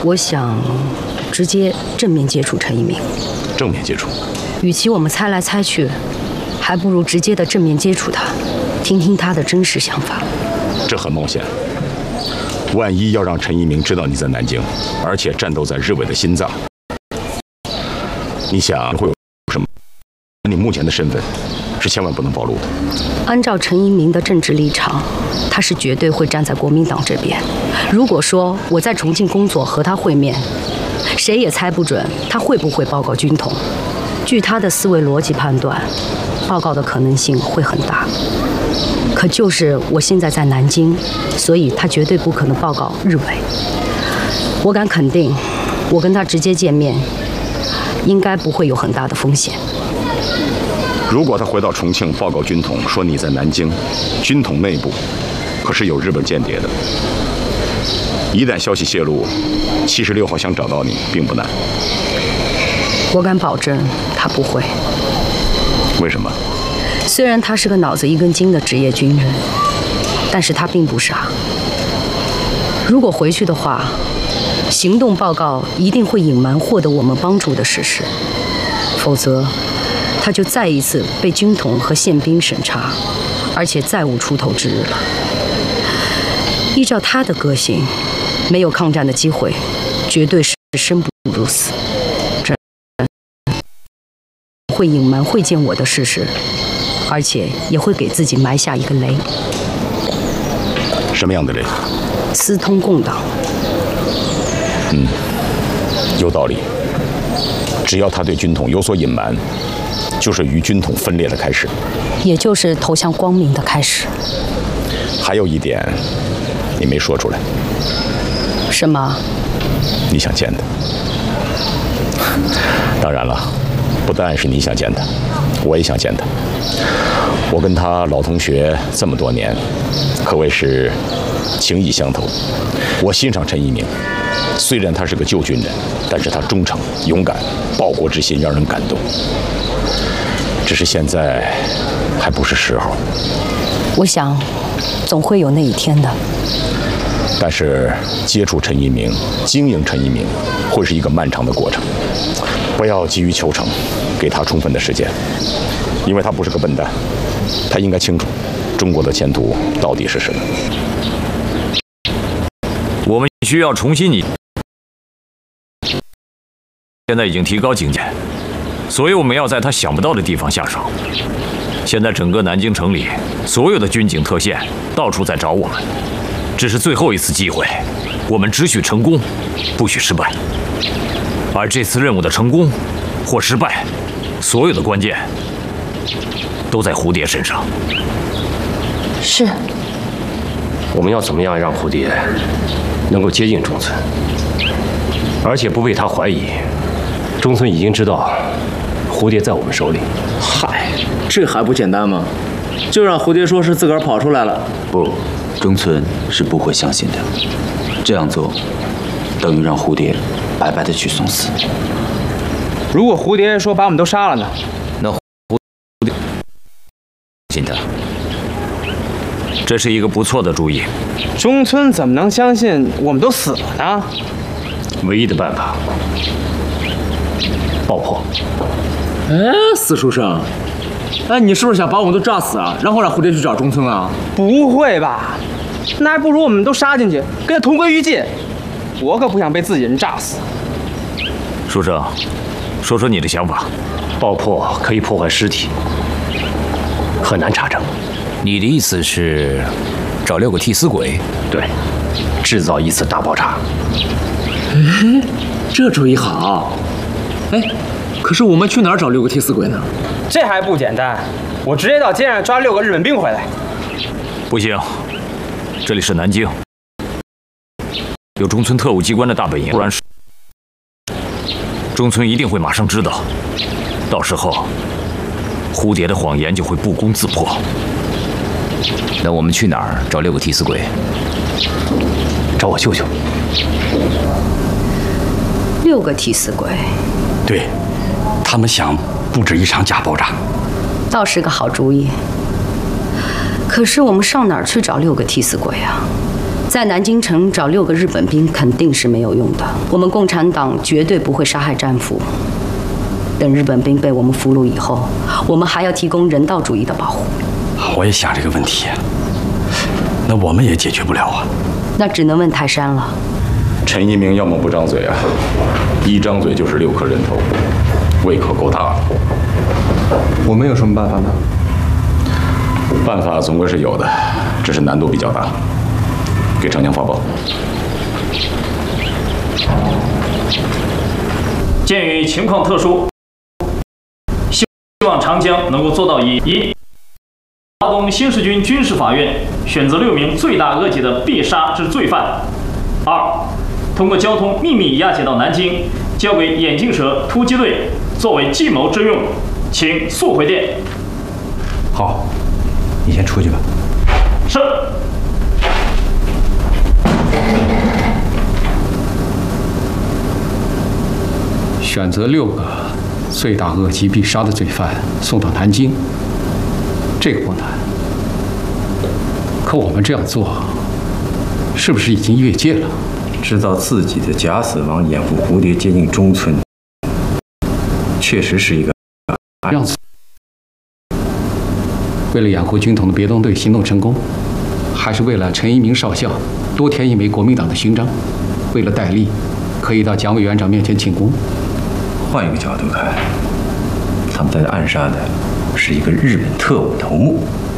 我想直接正面接触陈一鸣。 正面接触？ 与其我们猜来猜去，还不如直接的正面接触他，听听他的真实想法。 这很冒险。万一要让陈一鸣知道你在南京，而且战斗在日伪的心脏，你想会有什么？你目前的身份是千万不能暴露的。 按照陈一鸣的政治立场，他是绝对会站在国民党这边。如果说我在重庆工作和他会面，谁也猜不准他会不会报告军统。据他的思维逻辑判断，报告的可能性会很大。可就是我现在在南京，所以他绝对不可能报告日伪。我敢肯定，我跟他直接见面，应该不会有很大的风险。 如果他回到重庆报告军统，说你在南京，军统内部可是有日本间谍的。一旦消息泄露，76号想找到你并不难。 我敢保证，他不会。 为什么？ 虽然他是个脑子一根筋的职业军人，但是他并不傻。如果回去的话，行动报告一定会隐瞒获得我们帮助的事实，否则他就再一次被军统和宪兵审查，而且再无出头之日了。依照他的个性，没有抗战的机会，绝对是生不如死。这会隐瞒会见我的事实，而且也会给自己埋下一个雷。 什么样的雷？ 私通共党。 有道理。只要他对军统有所隐瞒，就是与军统分裂的开始， 也就是投向光明的开始。 还有一点，你没说出来。 什么？ 你想见他。当然了，不但是你想见他，我也想见他。我跟他老同学这么多年，可谓是情谊相投。我欣赏陈一鸣，虽然他是个旧军人，但是他忠诚、勇敢，报国之心让人感动。只是现在还不是时候。 我想，总会有那一天的。 但是接触陈一鸣、经营陈一鸣，会是一个漫长的过程。不要急于求成，给他充分的时间，因为他不是个笨蛋，他应该清楚中国的前途到底是什么。 我们需要重新现在已经提高警戒，所以我们要在他想不到的地方下手。现在整个南京城里，所有的军警特线到处在找我们，这是最后一次机会，我们只许成功，不许失败。而这次任务的成功或失败，所有的关键都在蝴蝶身上。 是。 我们要怎么样让蝴蝶能够接近中村，而且不被他怀疑？中村已经知道蝴蝶在我们手里。 嗨，这还不简单吗？就让蝴蝶说是自个儿跑出来了。 不，中村是不会相信的。这样做，等于让蝴蝶白白的去送死。 如果蝴蝶说把我们都杀了呢？ 那蝴蝶信他，这是一个不错的主意。 中村怎么能相信我们都死了呢？ 唯一的办法，爆破。 哎，死书生，哎，你是不是想把我们都炸死啊？然后让蝴蝶去找中村啊？ 不会吧？那还不如我们都杀进去，跟他同归于尽。我可不想被自己人炸死。 书生，说说你的想法。 爆破可以破坏尸体，很难查证。 你的意思是找6个替死鬼？ 对，制造一次大爆炸。 哎，这主意好。哎，可是我们去哪儿找6个替死鬼呢？ 这还不简单，我直接到街上抓6个日本兵回来。 不行，这里是南京，有中村特务机关的大本营，不然中村一定会马上知道，到时候蝴蝶的谎言就会不攻自破。 那我们去哪儿找6个替死鬼？ 找我舅舅。 6个替死鬼， 对，他们想布置一场假爆炸， 倒是个好主意。可是我们上哪儿去找6个替死鬼啊？ 在南京城找6个日本兵肯定是没有用的。我们共产党绝对不会杀害战俘。等日本兵被我们俘虏以后，我们还要提供人道主义的保护。 我也想这个问题，那我们也解决不了啊。 那只能问泰山了。 陈一鸣要么不张嘴啊，一张嘴就是6颗人头，胃口够大。 我们有什么办法呢？ 办法总归是有的，只是难度比较大。给长江发报。 鉴于情况特殊，希望长江能够做到一华东新四军军事法院选择6名罪大恶极的必杀之罪犯；2，通过交通秘密押解到南京，交给眼镜蛇突击队作为计谋之用，请速回电。 好，你先出去吧。 是。 选择6个罪大恶极必杀的罪犯送到南京，这个不难。可我们这样做，是不是已经越界了？ 制造自己的假死亡，掩护蝴蝶接近中村，确实是一个让为了掩护军统的别动队行动成功，还是为了陈一鸣少校多添一枚国民党的勋章，为了戴笠可以到蒋委员长面前请功。 换一个角度看，他们在暗杀的是一个日本特务头目。